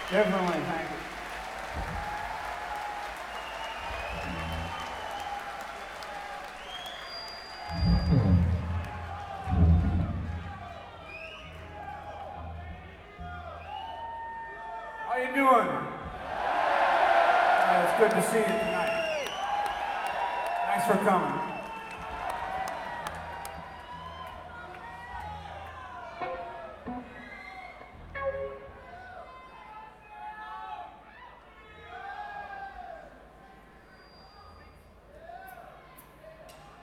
Definitely, thank you. How you doing? It's good to see you tonight. Thanks for coming.